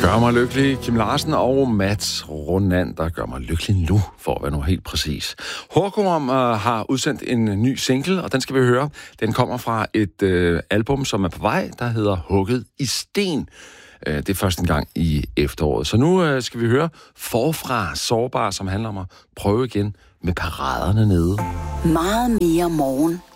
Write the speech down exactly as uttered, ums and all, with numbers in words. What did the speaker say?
Gør mig lykkelig, Kim Larsen og Mats Ronander gør mig lykkelig nu, for at være nu helt præcis. Hårkorn uh, har udsendt en ny single, og den skal vi høre. Den kommer fra et uh, album, som er på vej, der hedder Hugget i sten. Uh, det er først en gang i efteråret. Så nu uh, skal vi høre Forfra Sårbar, som handler om at prøve igen med paraderne nede. Meget mere morgen